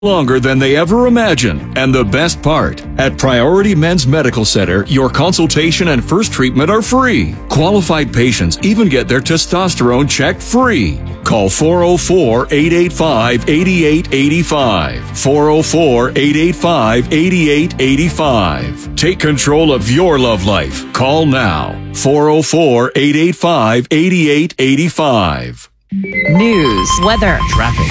longer than they ever imagined. And the best part, at Priority Men's Medical Center, your consultation and first treatment are free. Qualified patients even get their testosterone checked free. Call 404-885-8885. 404-885-8885. Take control of your love life. Call now. 404-885-8885. News, weather, traffic.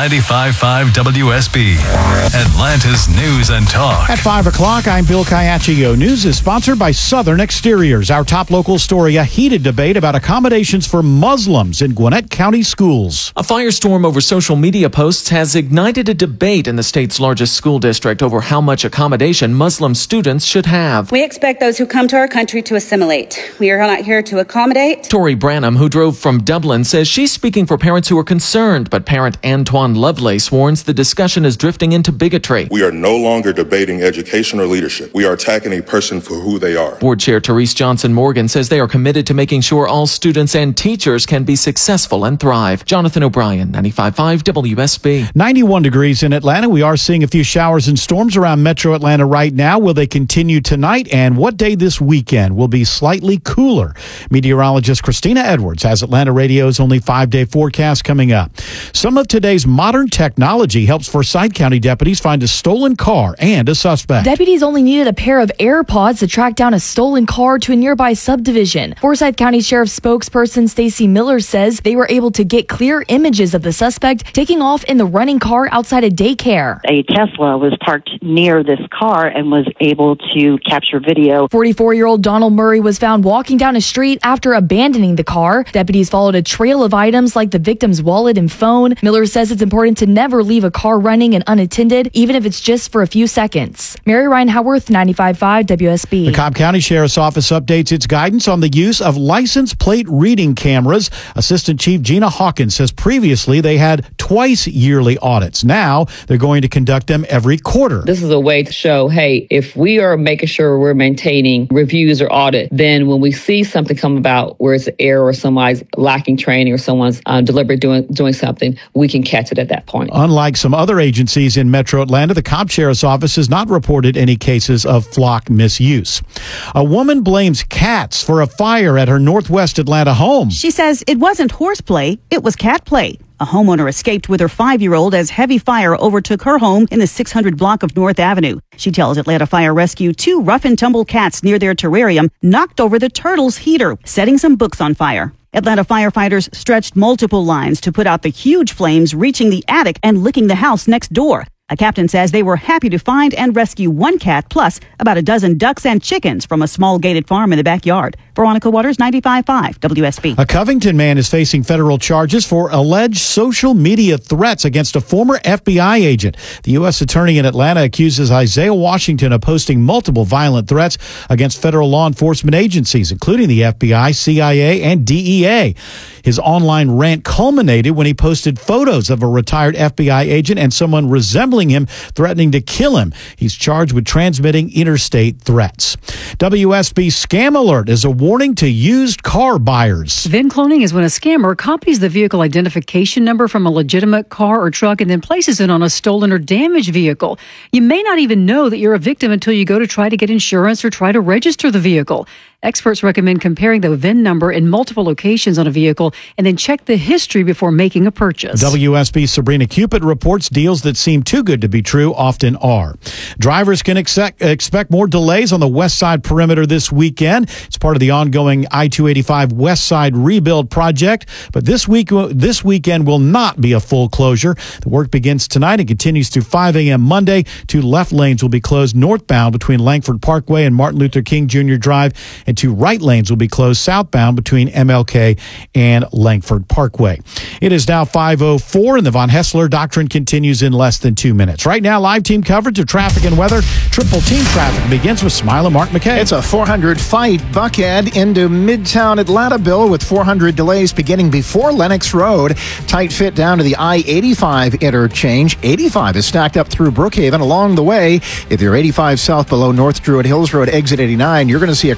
95.5 WSB, Atlanta's News and Talk. At 5 o'clock, I'm Bill Caiaccio. News is sponsored by Southern Exteriors. Our top local story, a heated debate about accommodations for Muslims in Gwinnett County schools. A firestorm over social media posts has ignited a debate in the state's largest school district over how much accommodation Muslim students should have. We expect those who come to our country to assimilate. We are not here to accommodate. Tori Branham, who drove from Dublin, says she's speaking for parents who are concerned, but parent Antoine Lovelace warns the discussion is drifting into bigotry. We are no longer debating education or leadership. We are attacking a person for who they are. Board Chair Therese Johnson Morgan says they are committed to making sure all students and teachers can be successful and thrive. Jonathan O'Brien, 95.5 WSB. 91 degrees in Atlanta. We are seeing a few showers and storms around Metro Atlanta right now. Will they continue tonight? And what day this weekend will be slightly cooler? Meteorologist Christina Edwards has Atlanta Radio's only 5-day forecast coming up. Some of today's modern technology helps Forsyth County deputies find a stolen car and a suspect. Deputies only needed a pair of AirPods to track down a stolen car to a nearby subdivision. Forsyth County Sheriff's spokesperson Stacy Miller says they were able to get clear images of the suspect taking off in the running car outside a daycare. A Tesla was parked near this car and was able to capture video. 44-year-old Donald Murray was found walking down a street after abandoning the car. Deputies followed a trail of items like the victim's wallet and phone. Miller says it's important to never leave a car running and unattended, even if it's just for a few seconds. Mary Ryan Howarth, 95.5 WSB. The Cobb County Sheriff's Office updates its guidance on the use of license plate reading cameras. Assistant Chief Gina Hawkins says previously they had twice yearly audits. Now they're going to conduct them every quarter. This is a way to show, hey, if we are making sure we're maintaining reviews or audit, then when we see something come about where it's an error or somebody's lacking training or someone's deliberately doing something, we can catch it at that point. Unlike some other agencies in Metro Atlanta, the Cobb Sheriff's Office has not reported any cases of flock misuse. A woman blames cats for a fire at her Northwest Atlanta home. She says it wasn't horseplay, it was cat play. A homeowner escaped with her 5-year-old as heavy fire overtook her home in the 600 block of North Avenue. She tells Atlanta Fire Rescue 2 rough-and-tumble cats near their terrarium knocked over the turtle's heater, setting some books on fire. Atlanta firefighters stretched multiple lines to put out the huge flames reaching the attic and licking the house next door. A captain says they were happy to find and rescue one cat plus about a dozen ducks and chickens from a small gated farm in the backyard. Veronica Waters, 95.5 WSB. A Covington man is facing federal charges for alleged social media threats against a former FBI agent. The U.S. attorney in Atlanta accuses Isaiah Washington of posting multiple violent threats against federal law enforcement agencies, including the FBI, CIA, and DEA. His online rant culminated when he posted photos of a retired FBI agent and someone resembling him threatening to kill him. He's charged with transmitting interstate threats. WSB Scam Alert is a warning to used car buyers. VIN cloning is when a scammer copies the vehicle identification number from a legitimate car or truck and then places it on a stolen or damaged vehicle. You may not even know that you're a victim until you go to try to get insurance or try to register the vehicle. Experts recommend comparing the VIN number in multiple locations on a vehicle and then check the history before making a purchase. WSB's Sabrina Cupid reports deals that seem too good to be true often are. Drivers can expect more delays on the west side perimeter this weekend. It's part of the ongoing I-285 West Side rebuild project, but this weekend will not be a full closure. The work begins tonight and continues through 5 a.m. Monday. 2 left lanes will be closed northbound between Langford Parkway and Martin Luther King Jr. Drive, and 2 right lanes will be closed southbound between MLK and Langford Parkway. It is now 5:04, and the Von Hessler Doctrine continues in less than 2 minutes. Right now, live team coverage of traffic and weather. Triple team traffic begins with Smile and Mark McKay. It's a 400 fight Buckhead into Midtown Atlanta, Bill, with 400 delays beginning before Lenox Road. Tight fit down to the I-85 interchange. 85 is stacked up through Brookhaven. Along the way, if you're 85 south below North Druid Hills Road, exit 89, you're going to see a crash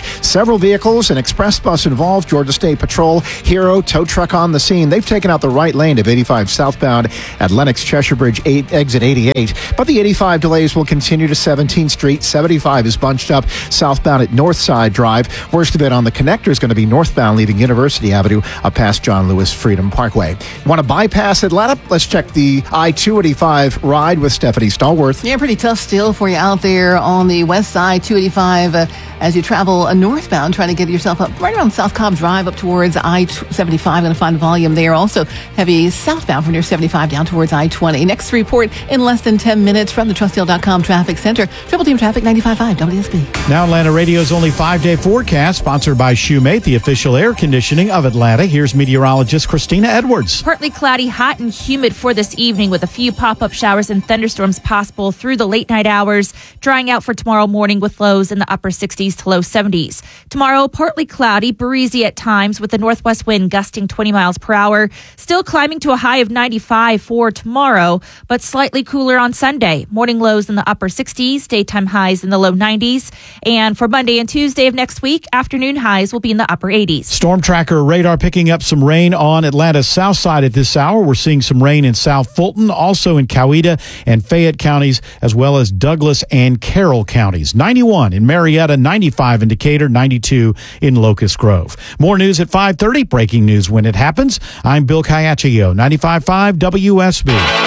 damage. Several vehicles, an express bus involved. Georgia State Patrol, Hero, tow truck on the scene. They've taken out the right lane of 85 southbound at Lenox Cheshire Bridge exit 88. But the 85 delays will continue to 17th Street. 75 is bunched up southbound at Northside Drive. Worst of it on the connector is going to be northbound leaving University Avenue up past John Lewis Freedom Parkway. Want to bypass Atlanta? Let's check the I-285 ride with Stephanie Stallworth. Yeah, pretty tough still for you out there on the west side, 285, as you travel northbound, trying to get yourself up right around South Cobb Drive up towards I-75. Going to find volume there. Also heavy southbound from near 75 down towards I-20. Next report in less than 10 minutes from the TrustDale.com Traffic Center. Triple Team Traffic 95.5 WSB. Now Atlanta Radio's only 5-day forecast, sponsored by Shoemate, the official air conditioning of Atlanta. Here's meteorologist Christina Edwards. Partly cloudy, hot and humid for this evening with a few pop-up showers and thunderstorms possible through the late night hours. Drying out for tomorrow morning with lows in the upper 60s to low 70s. Tomorrow, partly cloudy, breezy at times with the northwest wind gusting 20 miles per hour. Still climbing to a high of 95 for tomorrow, but slightly cooler on Sunday. Morning lows in the upper 60s, daytime highs in the low 90s. And for Monday and Tuesday of next week, afternoon highs will be in the upper 80s. Storm tracker radar picking up some rain on Atlanta's south side at this hour. We're seeing some rain in South Fulton, also in Coweta and Fayette counties, as well as Douglas and Carroll counties. 91 in Marietta, 95 in Decatur, 92 in Locust Grove. More news at 5:30. Breaking news when it happens. I'm Bill Caiaccio, 95.5 WSB.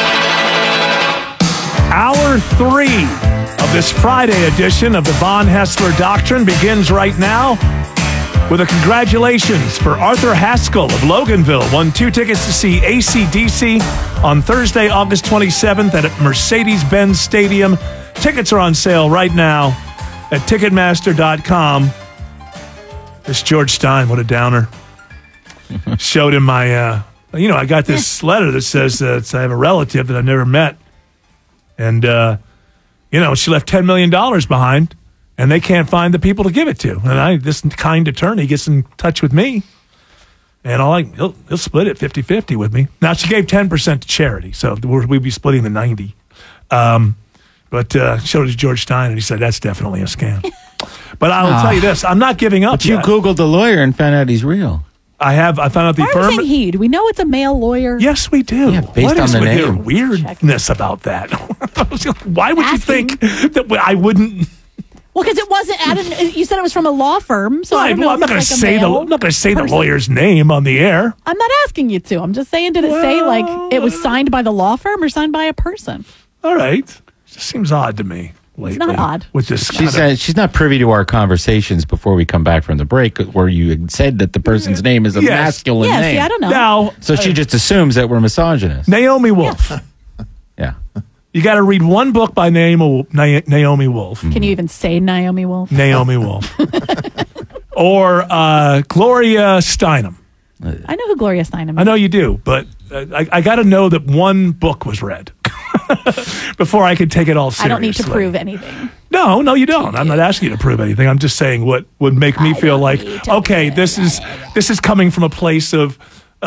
Hour 3 of this Friday edition of the Von Haessler Doctrine begins right now with a congratulations for Arthur Haskell of Loganville. Won 2 tickets to see AC/DC on Thursday, August 27th at Mercedes-Benz Stadium. Tickets are on sale right now at Ticketmaster.com. This George Stein, what a downer. Showed him my, I got this letter that says that I have a relative that I've never met. And, she left $10 million behind, and they can't find the people to give it to. And this kind attorney gets in touch with me, and he'll split it 50-50 with me. Now, she gave 10% to charity, so we'd be splitting the 90. But showed it to George Stein, and he said, that's definitely a scam. But I will tell you this, I'm not giving up But you yet. Googled the lawyer and found out he's real. I found out the Why are we saying he? Do we know it's a male lawyer? Yes, we do. Yeah, based What on is the with name. your weirdness about that? Why would you think that I wouldn't? Well, because it wasn't. You said it was from a law firm, so I don't know. I'm not going to say the lawyer's name on the air. I'm not asking you to. I'm just saying, did it say like it was signed by the law firm or signed by a person? All right, just seems odd to me. Lately, it's not odd. With this, She's not privy to our conversations before we come back from the break, where you had said that the person's name is a masculine name. See, I don't know. Now, so she just assumes that we're misogynist. Naomi Wolf. Yeah. You got to read one book by Naomi Wolf. Can you even say Naomi Wolf? Naomi Wolf. Or Gloria Steinem. I know who Gloria Steinem is. I know you do, but I got to know that one book was read before I could take it all seriously. I don't need to prove anything. No, you don't. I'm not asking you to prove anything. I'm just saying what would make me feel like, okay, this is coming from a place of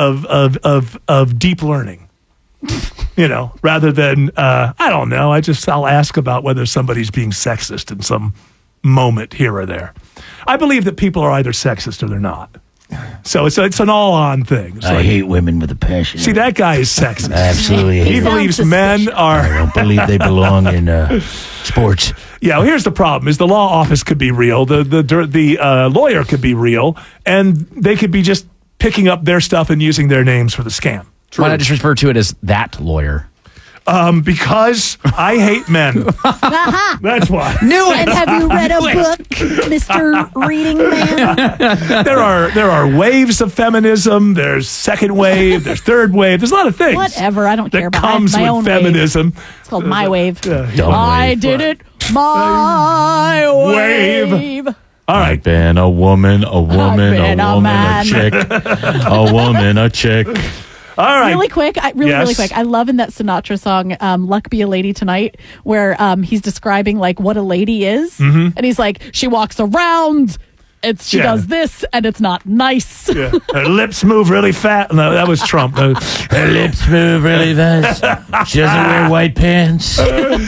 deep learning. Rather than I don't know. I'll ask about whether somebody's being sexist in some moment here or there. I believe that people are either sexist or they're not. So it's an all-on thing. I hate women with a passion. See, that guy is sexist. I absolutely hate He believes men are... I don't believe they belong in sports. Yeah, well, here's the problem: is the law office could be real, the lawyer could be real, and they could be just picking up their stuff and using their names for the scam. True. Why not just refer to it as that lawyer? Because I hate men. That's why. And have you read a book, Mr. Reading Man? There are waves of feminism. There's second wave. There's third wave. There's a lot of things. Whatever. I don't care about comes my with own feminism. Wave. It's called My Wave. I did it my wave. All right. I've been a woman, a man. chick, a woman, a chick. All right. Really quick. Really quick. I love in that Sinatra song, Luck Be a Lady Tonight, where he's describing like what a lady is. Mm-hmm. And he's like, she walks around She does this, and it's not nice. Yeah. Her lips move really fast. No, that was Trump. Her lips move really fast. She doesn't wear white pants.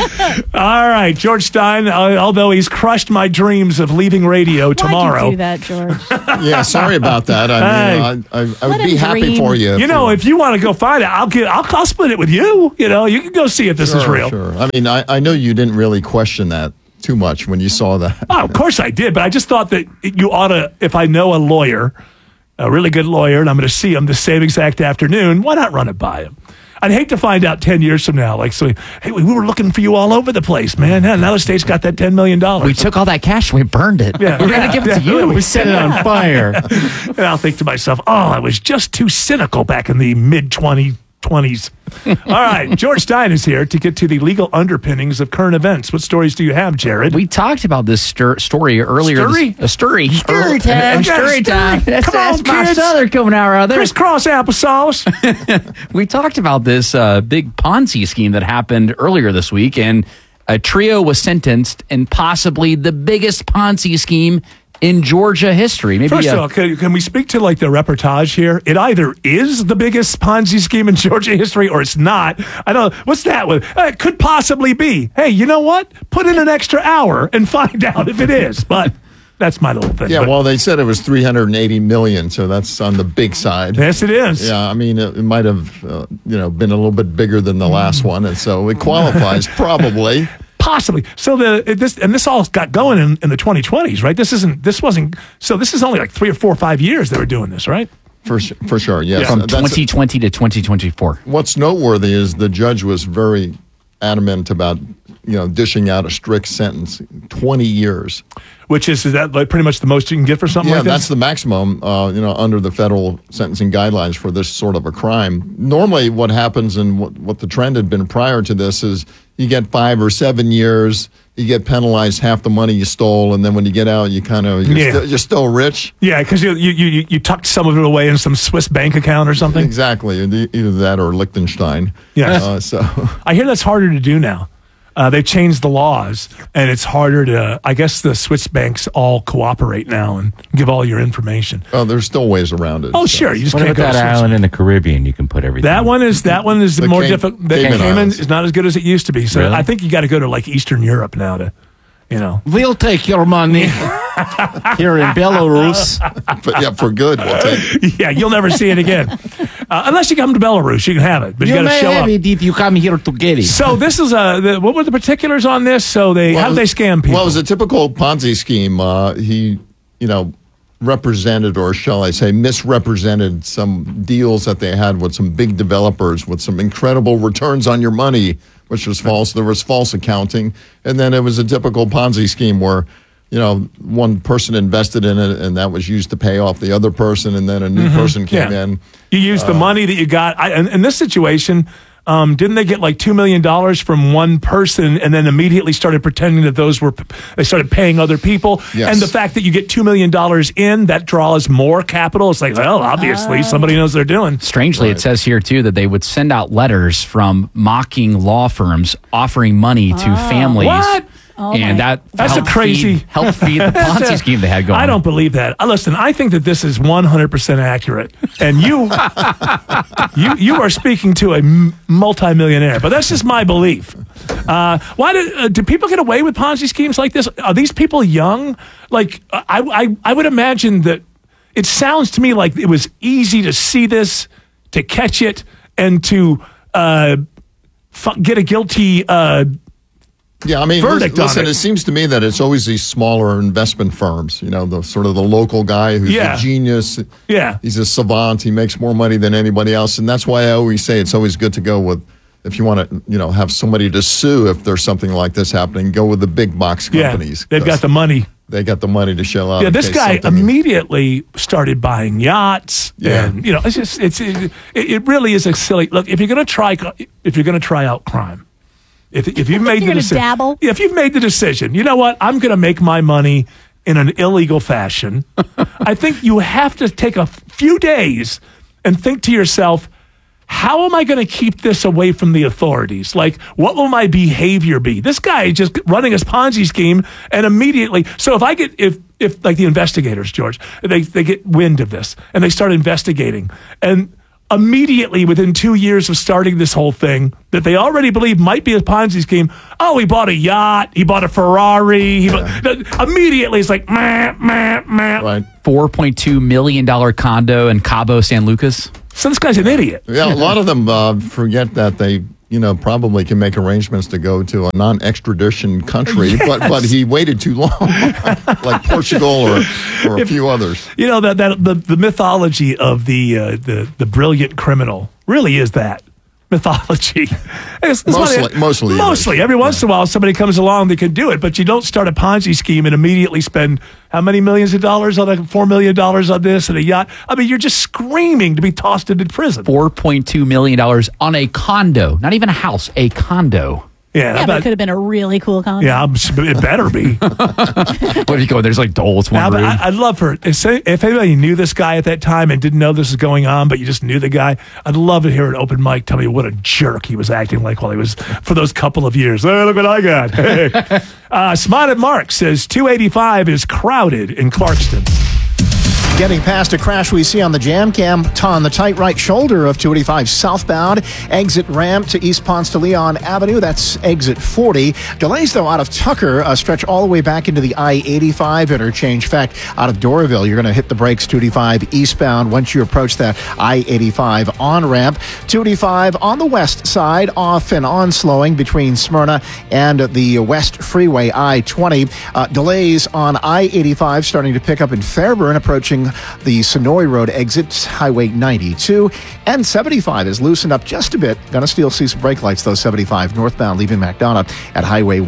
All right, George Stein, although he's crushed my dreams of leaving radio tomorrow. Why'd you do that, George? Yeah, sorry about that. I mean, I would be happy for you. You know, if you want to go find it, I'll split it with you. You know, you can go see if this is real. Sure. I mean, I know you didn't really question that too much when you saw that. Oh, of course I did, but I just thought that you ought to, if I know a lawyer, a really good lawyer, and I'm going to see him the same exact afternoon, why not run it by him? I'd hate to find out 10 years from now, like, so, hey, we were looking for you all over the place, man. Now the state's got that $10 million. We took all that cash and we burned it. Yeah, we're going to give it to you. We set it on fire. And I'll think to myself, I was just too cynical back in the mid-2020s. All right, George Stein is here to get to the legal underpinnings of current events. What stories do you have, Jared? We talked about this story earlier. Story time. Come on, my kids. Southern coming out right there. Crisscross applesauce. We talked about this big Ponzi scheme that happened earlier this week, and a trio was sentenced in possibly the biggest Ponzi scheme in Georgia history. Maybe First of all, can we speak to like the reportage here? It either is the biggest Ponzi scheme in Georgia history or it's not. I don't know. What's that one? It could possibly be. Hey, you know what? Put in an extra hour and find out if it is. But that's my little thing. Yeah, well, they said it was $380 million, so that's on the big side. Yes, it is. Yeah, I mean, it might have been a little bit bigger than the last one, and so it qualifies probably. Possibly. So this all got going in the 2020s, right? This is only like 3 or 4 or 5 years they were doing this, right? For sure, yes. From 2020 to 2024. What's noteworthy is the judge was very adamant about, dishing out a strict sentence, 20 years. Which is that like pretty much the most you can get for something like this? Yeah, that's the maximum, under the federal sentencing guidelines for this sort of a crime. Normally what happens and what the trend had been prior to this is you get 5 or 7 years, you get penalized half the money you stole, and then when you get out, you're still rich. Yeah, because you tucked some of it away in some Swiss bank account or something. Exactly, either that or Liechtenstein. Yes. So I hear that's harder to do now. They've changed the laws, and it's harder to. I guess the Swiss banks all cooperate now and give all your information. Oh, there's still ways around it. Oh, sure. You just what can't about go that island in the Caribbean? You can put everything. That one is the more difficult. The Cayman is not as good as it used to be. So really? I think you got to go to like Eastern Europe now to, We'll take your money here in Belarus. But for good, we'll take it. Yeah, you'll never see it again. Unless you come to Belarus, you can have it. But you got to show up. It if you come here to get it. So this is what were the particulars on this? So how did they scam people? Well, it was a typical Ponzi scheme. He, represented, or shall I say, misrepresented some deals that they had with some big developers with some incredible returns on your money, which was false. There was false accounting. And then it was a typical Ponzi scheme where, one person invested in it and that was used to pay off the other person, and then a new person came in. You used the money that you got. In this situation, didn't they get like $2 million from one person and then immediately started pretending that they started paying other people? Yes. And the fact that you get $2 million in, that draws more capital. It's like, well, obviously somebody knows what they're doing. Strangely, it says here, too, that they would send out letters from mocking law firms offering money to families. What? And that's a crazy help feed the Ponzi scheme they had going. I don't believe that. Listen, I think that this is 100% accurate, and you are speaking to a multimillionaire. But that's just my belief. Why do people get away with Ponzi schemes like this? Are these people young? Like I would imagine that it sounds to me like it was easy to see this, to catch it, and to get a guilty. Yeah, I mean, listen, it seems to me that it's always these smaller investment firms, the sort of the local guy who's a genius. Yeah. He's a savant. He makes more money than anybody else. And that's why I always say it's always good to go with, if you want to, have somebody to sue if there's something like this happening, go with the big box companies. Yeah, they've got the money. They got the money to shell out. Yeah, this guy immediately started buying yachts. Yeah. And, it's just, it really is a silly, look, if you're going to try out crime, If you've made the decision, if you've made the decision, you know what? I'm going to make my money in an illegal fashion. I think you have to take a few days and think to yourself, how am I going to keep this away from the authorities? Like, what will my behavior be? This guy is just running his Ponzi scheme, and immediately, so if like the investigators, George, they get wind of this and they start investigating, and immediately within 2 years of starting this whole thing that they already believe might be a Ponzi scheme, oh, he bought a yacht, he bought a Ferrari, immediately it's like, meh. Right. $4.2 million condo in Cabo San Lucas. So this guy's an idiot. Yeah, a lot of them forget that they, probably can make arrangements to go to a non-extradition country, but he waited too long, like Portugal or a few others. The mythology of the brilliant criminal really is that mythology. Mostly. Every once in a while, somebody comes along that can do it, but you don't start a Ponzi scheme and immediately spend how many millions of dollars on $4 million on this and a yacht? I mean, you're just screaming to be tossed into prison. $4.2 million on a condo, not even a house, a condo. Yeah, but it could have been a really cool condo. Yeah, it better be. What do you go? There's like dolls, one room. I'd love for if anybody knew this guy at that time and didn't know this was going on, but you just knew the guy, I'd love to hear an open mic tell me what a jerk he was acting like while he was for those couple of years. Hey, look what I got. Hey. Spotted Mark says 285 is crowded in Clarkston. Getting past a crash we see on the jam cam on the tight right shoulder of 285 southbound. Exit ramp to East Ponce de Leon Avenue. That's exit 40. Delays, though, out of Tucker stretch all the way back into the I-85 interchange. In fact, out of Doraville, you're going to hit the brakes 285 eastbound once you approach that I-85 on-ramp. 285 on the west side, off and on slowing between Smyrna and the West Freeway I-20. Delays on I-85 starting to pick up in Fairburn, approaching the Sonoy Road exit, Highway 92, and 75 is loosened up just a bit. Gonna still see some brake lights, though. 75 northbound leaving McDonough at Highway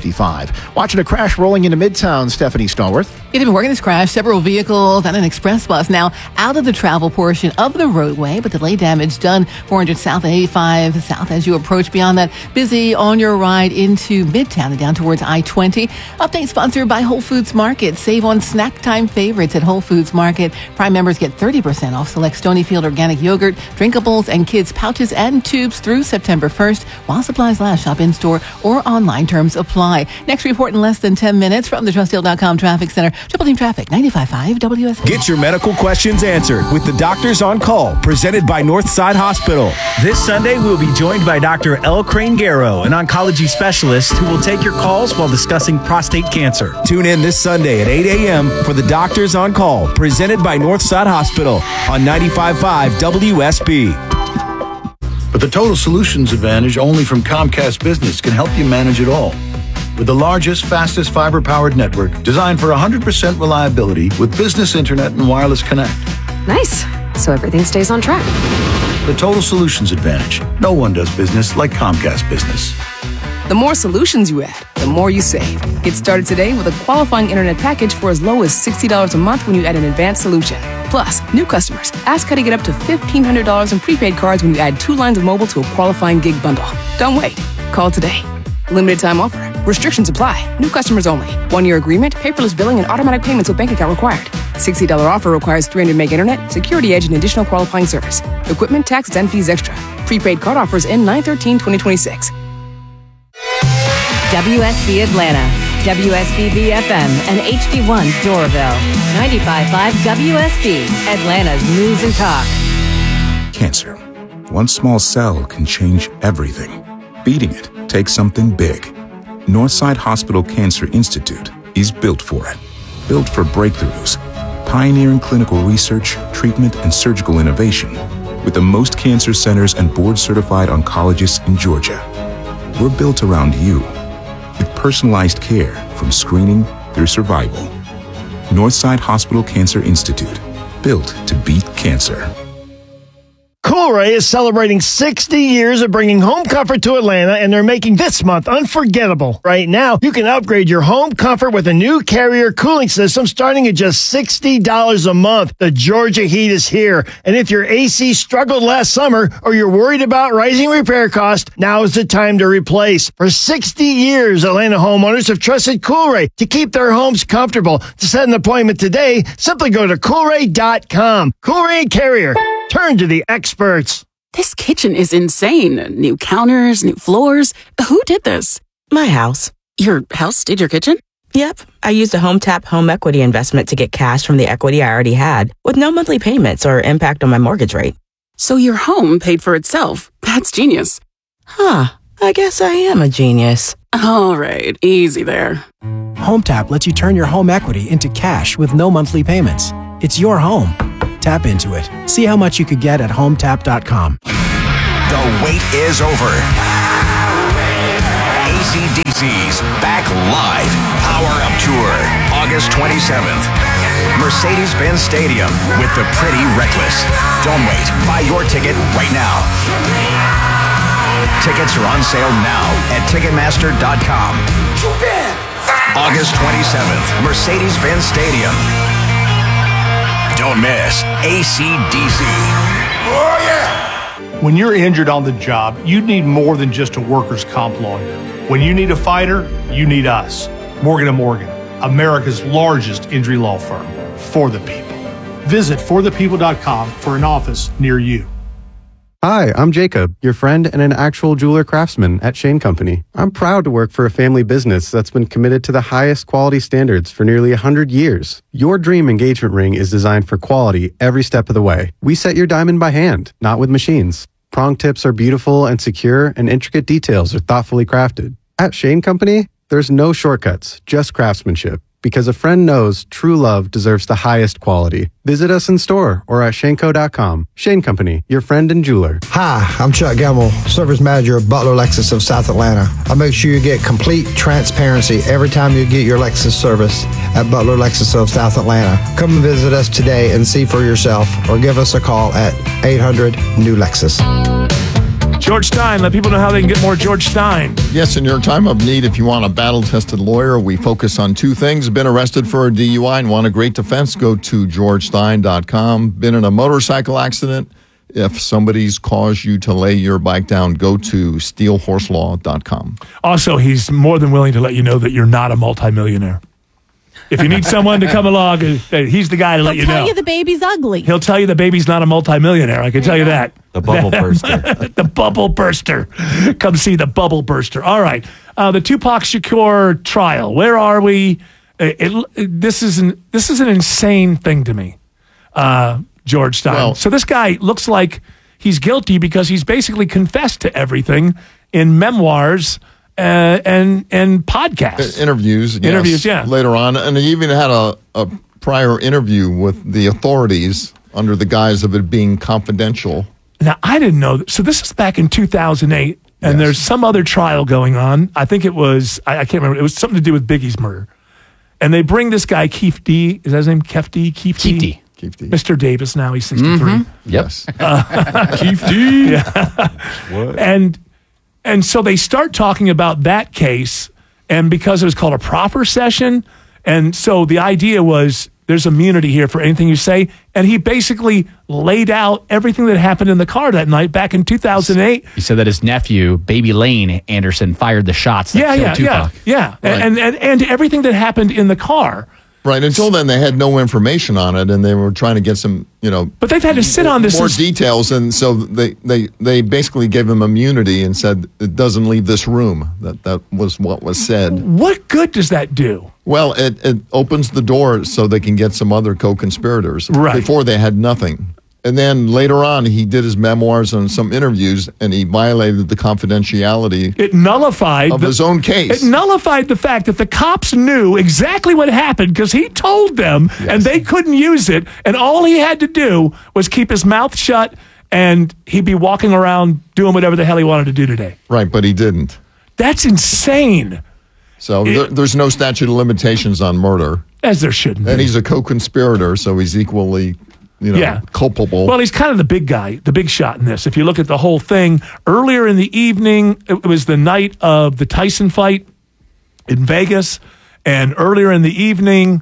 155. Watching a crash rolling into Midtown, Stephanie Stallworth. They've been working this crash. Several vehicles and an express bus now out of the travel portion of the roadway, but delay damage done 400 south, 85 south as you approach beyond that. Busy on your ride into Midtown and down towards I-20. Update sponsored by Whole Foods Market. Save on snack time favorites at Whole Foods Market. Prime members get 30% off select Stonyfield organic yogurt, drinkables, and kids' pouches and tubes through September 1st. While supplies last, shop in-store or online. Terms apply. Next report in less than 10 minutes from the TrustDeal.com Traffic Center. Triple Team Traffic, 95.5 WSB. Get your medical questions answered with the Doctors on Call, presented by Northside Hospital. This Sunday, we'll be joined by Dr. L. Crane-Garrow, an oncology specialist who will take your calls while discussing prostate cancer. Tune in this Sunday at 8 a.m. for the Doctors on Call, presented by Northside Hospital on 95.5 WSB. But the Total Solutions Advantage only from Comcast Business can help you manage it all. With the largest, fastest fiber-powered network designed for 100% reliability with business internet and wireless connect. Nice. So everything stays on track. The Total Solutions Advantage. No one does business like Comcast Business. The more solutions you add, the more you save. Get started today with a qualifying internet package for as low as $60 a month when you add an advanced solution. Plus, new customers, ask how to get up to $1,500 in prepaid cards when you add 2 lines of mobile to a qualifying gig bundle. Don't wait. Call today. Limited time offer. Restrictions apply. New customers only. 1-year agreement, paperless billing, and automatic payments with bank account required. $60 offer requires 300 meg internet, security edge, and additional qualifying service. Equipment, taxes, and fees extra. Prepaid card offers end 9/13/2026. WSB Atlanta, WSB FM, and HD1 Doraville. 95.5 WSB, Atlanta's news and talk. Cancer. One small cell can change everything. Beating it takes something big. Northside Hospital Cancer Institute is built for it. Built for breakthroughs, pioneering clinical research, treatment, and surgical innovation, with the most cancer centers and board-certified oncologists in Georgia. We're built around you, with personalized care from screening through survival. Northside Hospital Cancer Institute, built to beat cancer. Coolray is celebrating 60 years of bringing home comfort to Atlanta, and they're making this month unforgettable. Right now, you can upgrade your home comfort with a new Carrier cooling system starting at just $60 a month. The Georgia heat is here, and if your AC struggled last summer or you're worried about rising repair costs, now is the time to replace. For 60 years, Atlanta homeowners have trusted Coolray to keep their homes comfortable. To set an appointment today, simply go to Coolray.com. Coolray and Carrier. Turn to the experts. This kitchen is insane. New counters, new floors. Who did this? My house. Your house did your kitchen? Yep. I used a HomeTap home equity investment to get cash from the equity I already had with no monthly payments or impact on my mortgage rate. So your home paid for itself. That's genius. Huh. I guess I am a genius. All right. Easy there. HomeTap lets you turn your home equity into cash with no monthly payments. It's your home. Tap into it. See how much you could get at HomeTap.com. The wait is over. AC/DC's back live. Power Up Tour, August 27th. Mercedes-Benz Stadium with the Pretty Reckless. Don't wait. Buy your ticket right now. Tickets are on sale now at Ticketmaster.com. August 27th, Mercedes-Benz Stadium. Don't miss AC/DC. Oh, yeah! When you're injured on the job, you need more than just a workers' comp lawyer. When you need a fighter, you need us. Morgan & Morgan, America's largest injury law firm. For the people. Visit forthepeople.com for an office near you. Hi, I'm Jacob, your friend and an actual jeweler craftsman at Shane Company. I'm proud to work for a family business that's been committed to the highest quality standards for nearly 100 years. Your dream engagement ring is designed for quality every step of the way. We set your diamond by hand, not with machines. Prong tips are beautiful and secure, and intricate details are thoughtfully crafted. At Shane Company, there's no shortcuts, just craftsmanship. Because a friend knows true love deserves the highest quality. Visit us in store or at shaneco.com. Shane Company, your friend and jeweler. Hi, I'm Chuck Gamble, Service Manager of Butler Lexus of South Atlanta. I make sure you get complete transparency every time you get your Lexus service at Butler Lexus of South Atlanta. Come and visit us today and see for yourself, or give us a call at 800-NEW-LEXUS. George Stein, let people know how they can get more George Stein. Yes, in your time of need, if you want a battle-tested lawyer, we focus on two things. Been arrested for a DUI and want a great defense? Go to georgestein.com. Been in a motorcycle accident? If somebody's caused you to lay your bike down, go to steelhorselaw.com. Also, he's more than willing to let you know that you're not a multimillionaire. If you need someone to come along, he's the guy to let you know. He'll tell you the baby's ugly. He'll tell you the baby's not a multimillionaire. I can tell you that. The bubble burster. The bubble burster. Come see the bubble burster. All right. The Tupac Shakur trial. Where are we? This is an insane thing to me, George Stein. Well, so this guy looks like he's guilty because he's basically confessed to everything in memoirs and podcasts. Interviews, yes, Interviews, yeah. Later on. And he even had a prior interview with the authorities under the guise of it being confidential. Now, I didn't know. So this is back in 2008, and there's some other trial going on. I think it was, I can't remember. It was something to do with Biggie's murder. And they bring this guy, Keith D. Is that his name? Keith D? Keith D. Mr. Davis now, he's 63. Mm-hmm. Yes. Keith D. Yeah. What? And so they start talking about that case, and because it was called a proffer session, and so the idea was there's immunity here for anything you say, and he basically laid out everything that happened in the car that night back in 2008. He said that his nephew, Baby Lane Anderson, fired the shots that killed Tupac. Yeah. Right. And everything that happened in the car. Right. Until then, they had no information on it, and they were trying to get some, But they've had to sit on this more details, and so they basically gave him immunity and said it doesn't leave this room. That was what was said. What good does that do? Well, it opens the door so they can get some other co-conspirators. Right. Before they had nothing. And then later on, he did his memoirs and some interviews, and he violated the confidentiality. It nullified his own case. It nullified the fact that the cops knew exactly what happened because he told them, and they couldn't use it. And all he had to do was keep his mouth shut, and he'd be walking around doing whatever the hell he wanted to do today. Right, but he didn't. That's insane. So there's no statute of limitations on murder. As there shouldn't be. And he's a co-conspirator, so he's equally... culpable. Well, he's kind of the big guy, the big shot in this. If you look at the whole thing, earlier in the evening, it was the night of the Tyson fight in Vegas, and earlier in the evening,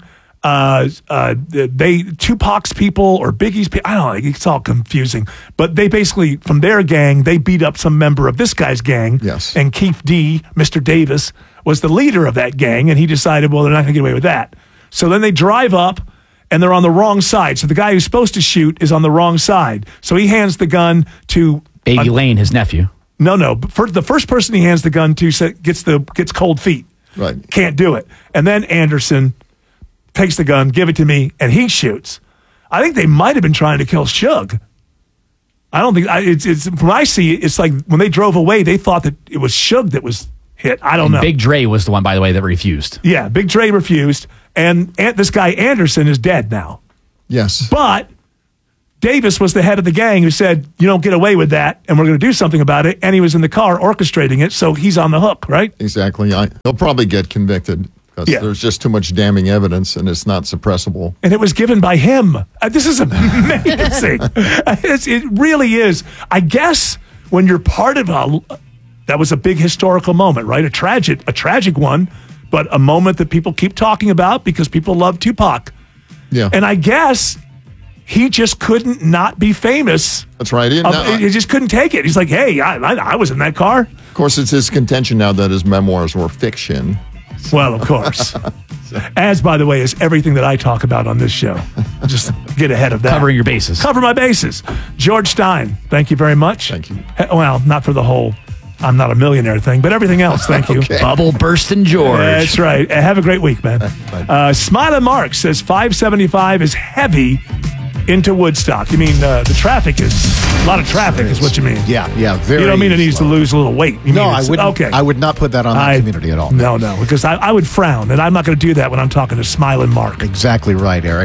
Tupac's people or Biggie's people, I don't know, it's all confusing, but they basically, from their gang, they beat up some member of this guy's gang. Yes. And Keith D., Mr. Davis, was the leader of that gang, and he decided, well, they're not going to get away with that. So then they drive up, and they're on the wrong side. So the guy who's supposed to shoot is on the wrong side. So he hands the gun to Baby Lane, his nephew. No. But the first person he hands the gun to gets cold feet. Right. Can't do it. And then Anderson takes the gun, give it to me, and he shoots. I think they might have been trying to kill Suge. I don't think it's when I see it, it's like when they drove away, they thought that it was Suge that was hit. I don't know. Big Dre was the one, by the way, that refused. Yeah, Big Dre refused, and this guy Anderson is dead now. Yes. But Davis was the head of the gang who said, you don't get away with that, and we're going to do something about it, and he was in the car orchestrating it, so he's on the hook, right? Exactly. He'll probably get convicted because there's just too much damning evidence, and it's not suppressible. And it was given by him. This is amazing. It really is. I guess when you're part of that was a big historical moment, right? A tragic one, but a moment that people keep talking about because people love Tupac. Yeah. And I guess he just couldn't not be famous. That's right. He just couldn't take it. He's like, hey, I was in that car. Of course, it's his contention now that his memoirs were fiction. Well, of course. As, by the way, is everything that I talk about on this show. Just get ahead of that. Covering your bases. Cover my bases. George Stein, thank you very much. Thank you. Well, not for the whole I'm not a millionaire thing, but everything else, thank you. Okay. Bubble bursting George. That's right. Have a great week, man. Smiling Mark says 575 is heavy into Woodstock. You mean the traffic is a lot of traffic is what you mean? Yeah, very. You don't mean it needs to lose a little weight. I wouldn't. Okay. I would not put that on the community at all. No, because I would frown, and I'm not going to do that when I'm talking to Smiling Mark. Exactly right, Eric.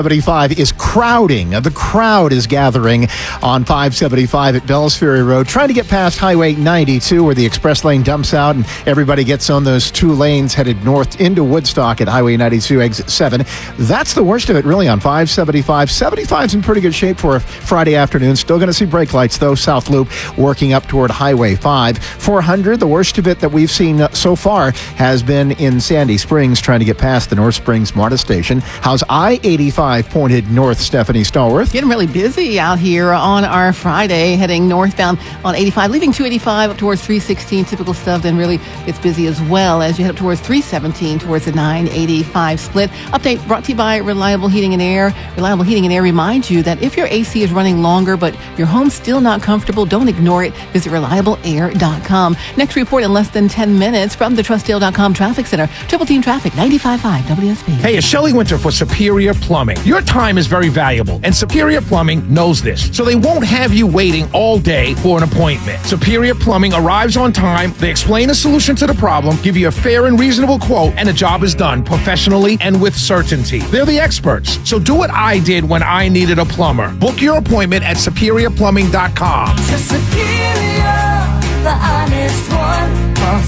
575 is crowding. The crowd is gathering on 575 at Bells Ferry Road, trying to get past Highway 92, where the express lane dumps out, and everybody gets on those two lanes headed north into Woodstock at Highway 92, exit 7. That's the worst of it, really, on 575. 75's in pretty good shape for a Friday afternoon. Still going to see brake lights, though. South Loop working up toward Highway 5. 400, the worst of it that we've seen so far has been in Sandy Springs, trying to get past the North Springs MARTA station. How's I-85 pointed north, Stephanie Stallworth? Getting really busy out here on our Friday, heading northbound on 85, leaving 285 up towards 316. Typical stuff. Then really gets busy as well as you head up towards 317 towards the 985 split. Update brought to you by Reliable Heating and Air. Reliable Heating and Air reminds you that if your AC is running longer but your home's still not comfortable, don't ignore it. Visit reliableair.com. Next report in less than 10 minutes from the Trustdale.com Traffic Center. Triple Team Traffic, 95.5 WSB. Hey, it's Shelley Winter for Superior Plumbing. Your time is very valuable, and Superior Plumbing knows this, so they won't have you waiting all day for an appointment. Superior Plumbing arrives on time, they explain a solution to the problem, give you a fair and reasonable quote, and the job is done professionally and with certainty. They're the experts, so do what I did when I needed a plumber. Book your appointment at SuperiorPlumbing.com. To Superior, the honest one. Call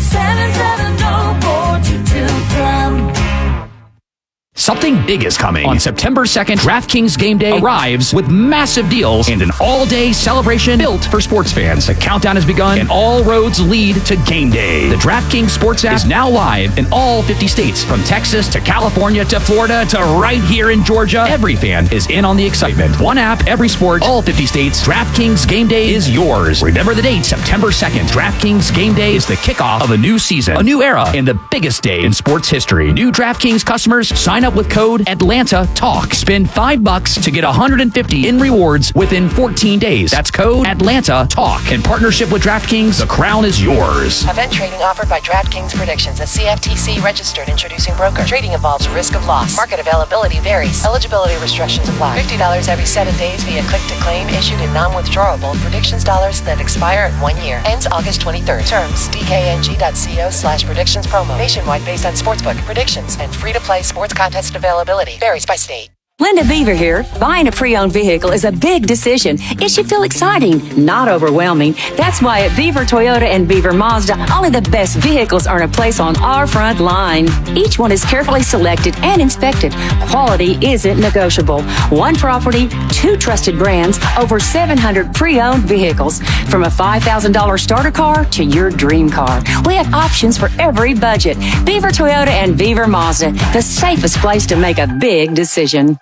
770-4222 Plum. Something big is coming. On September 2nd, DraftKings Game Day arrives with massive deals and an all-day celebration built for sports fans. The countdown has begun and all roads lead to Game Day. The DraftKings Sports app is now live in all 50 states, from Texas to California to Florida to right here in Georgia. Every fan is in on the excitement. One app, every sport, all 50 states. DraftKings Game Day is yours. Remember the date, September 2nd. DraftKings Game Day is the kickoff of a new season, a new era, and the biggest day in sports history. New DraftKings customers sign up with code Atlanta Talk. Spend $5 to get $150 in rewards within 14 days. That's code Atlanta Talk. In partnership with DraftKings, the crown is yours. Event trading offered by DraftKings Predictions, a CFTC registered introducing broker. Trading involves risk of loss. Market availability varies. Eligibility restrictions apply. $50 every 7 days via click to claim, issued in non-withdrawable predictions dollars that expire in 1 year. Ends August 23rd. Terms dkng.co/predictions promo. Nationwide based on sportsbook predictions and free-to-play sports contest availability varies by state. Linda Beaver here. Buying a pre-owned vehicle is a big decision. It should feel exciting, not overwhelming. That's why at Beaver Toyota and Beaver Mazda, only the best vehicles earn a place on our front line. Each one is carefully selected and inspected. Quality isn't negotiable. One property, 2 trusted brands, over 700 pre-owned vehicles. From a $5,000 starter car to your dream car. We have options for every budget. Beaver Toyota and Beaver Mazda, the safest place to make a big decision.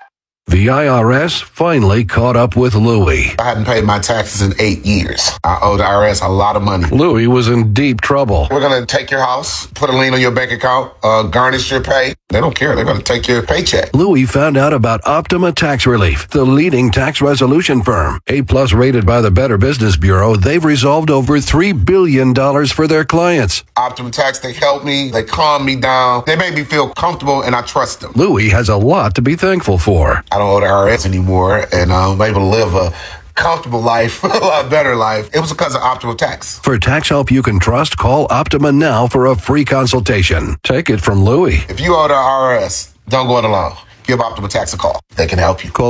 The IRS finally caught up with Louie. I hadn't paid my taxes in 8 years. I owe the IRS a lot of money. Louie was in deep trouble. We're going to take your house, put a lien on your bank account, garnish your pay. They don't care. They're going to take your paycheck. Louie found out about Optima Tax Relief, the leading tax resolution firm. A-plus rated by the Better Business Bureau, they've resolved over $3 billion for their clients. Optima Tax, they helped me. They calmed me down. They made me feel comfortable, and I trust them. Louie has a lot to be thankful for. I don't owe the IRS anymore, and I'm able to live a comfortable life, a lot better life. It was because of Optima Tax. For tax help you can trust, call Optima now for a free consultation. Take it from Louie. If you owe the IRS, don't go it alone. Give Optima Tax a call. They can help you. Call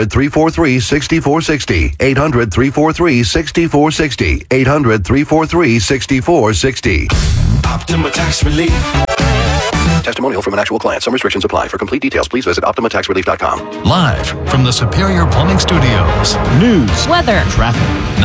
800-343-6460. 800-343-6460. 800-343-6460. Optima Tax Relief. Testimonial from an actual client. Some restrictions apply. For complete details, please visit OptimaTaxRelief.com. Live from the Superior Plumbing Studios. News, weather, traffic.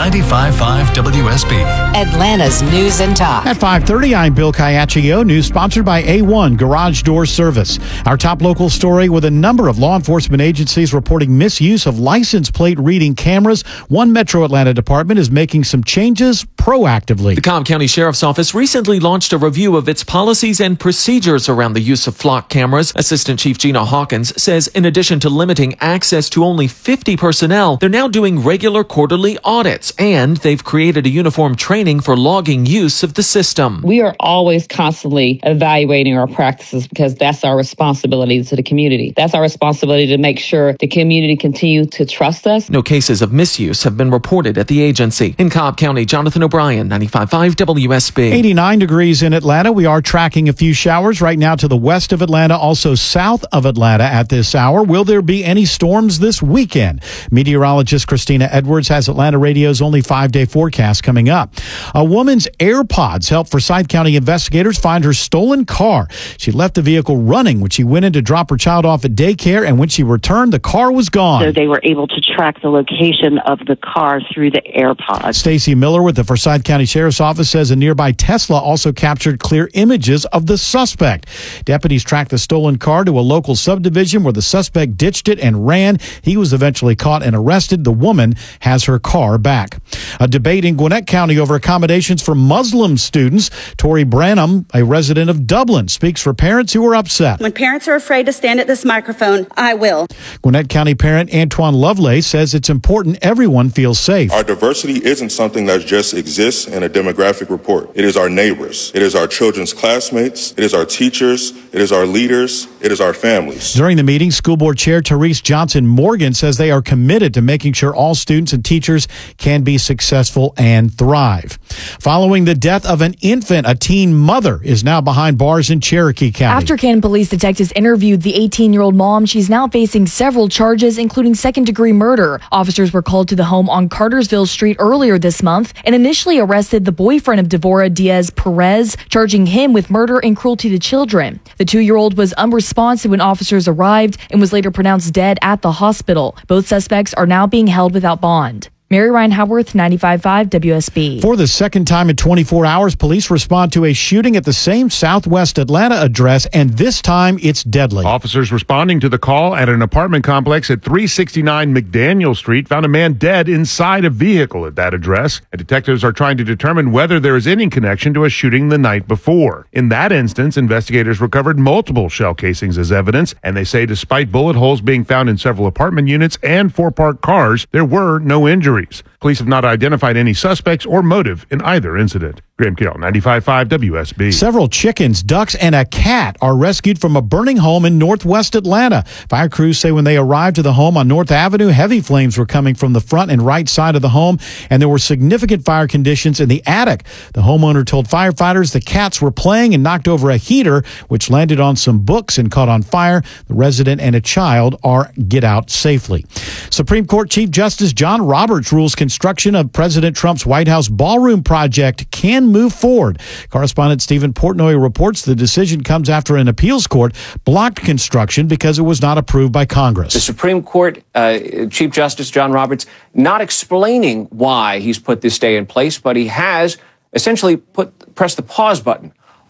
95.5 WSB. Atlanta's News and Talk. At 5:30, I'm Bill Caiaccio. News sponsored by A1 Garage Door Service. Our top local story with a number of law enforcement agencies reporting misuse of license plate reading cameras. One Metro Atlanta department is making some changes proactively. The Cobb County Sheriff's Office recently launched a review of its policies and procedures around the use of flock cameras. Assistant Chief Gina Hawkins says in addition to limiting access to only 50 personnel, they're now doing regular quarterly audits, and they've created a uniform training for logging use of the system. We are always constantly evaluating our practices because that's our responsibility to the community. That's our responsibility to make sure the community continue to trust us. No cases of misuse have been reported at the agency. In Cobb County, Jonathan O'Brien, 95.5 WSB. 89 degrees in Atlanta. We are tracking a few showers right now to the west of Atlanta, also south of Atlanta at this hour. Will there be any storms this weekend? Meteorologist Christina Edwards has Atlanta Radio's only 5-day forecast coming up. A woman's AirPods helped Forsyth County investigators find her stolen car. She left the vehicle running when she went in to drop her child off at daycare, and when she returned, the car was gone. So they were able to track the location of the car through the AirPods. Stacy Miller with the Forsyth County Sheriff's Office says a nearby Tesla also captured clear images of the suspect. Deputies tracked the stolen car to a local subdivision where the suspect ditched it and ran. He was eventually caught and arrested. The woman has her car back. A debate in Gwinnett County over accommodations for Muslim students. Tori Branham, a resident of Dublin, speaks for parents who are upset. When parents are afraid to stand at this microphone, I will. Gwinnett County parent Antoine Lovelace says it's important everyone feels safe. Our diversity isn't something that just exists in a demographic report. It is our neighbors. It is our children's classmates. It is our teachers. It is our leaders. It is our families. During the meeting, School Board Chair Therese Johnson Morgan says they are committed to making sure all students and teachers can be successful and thrive. Following the death of an infant, a teen mother is now behind bars in Cherokee County. After Canton police detectives interviewed the 18-year-old mom, she's now facing several charges, including second-degree murder. Officers were called to the home on Cartersville Street earlier this month and initially arrested the boyfriend of Devorah Diaz Perez, charging him with murder and cruelty to children. The 2-year-old was unresponsive when officers arrived and was later pronounced dead at the hospital. Both suspects are now being held without bond. Mary Ryan Howarth, 95.5 WSB. For the second time in 24 hours, police respond to a shooting at the same Southwest Atlanta address, and this time it's deadly. Officers responding to the call at an apartment complex at 369 McDaniel Street found a man dead inside a vehicle at that address. And detectives are trying to determine whether there is any connection to a shooting the night before. In that instance, investigators recovered multiple shell casings as evidence, and they say despite bullet holes being found in several apartment units and 4 parked cars, there were no injuries. Police have not identified any suspects or motive in either incident. Graham Carroll, 95.5 WSB. Several chickens, ducks, and a cat are rescued from a burning home in northwest Atlanta. Fire crews say when they arrived to the home on North Avenue, heavy flames were coming from the front and right side of the home, and there were significant fire conditions in the attic. The homeowner told firefighters the cats were playing and knocked over a heater, which landed on some books and caught on fire. The resident and a child are get out safely. Supreme Court Chief Justice John Roberts rules construction of President Trump's White House ballroom project can move forward. Correspondent Stephen Portnoy reports the decision comes after an appeals court blocked construction because it was not approved by Congress. The Supreme Court Chief Justice John Roberts not explaining why he's put this stay in place, but he has essentially pressed the pause button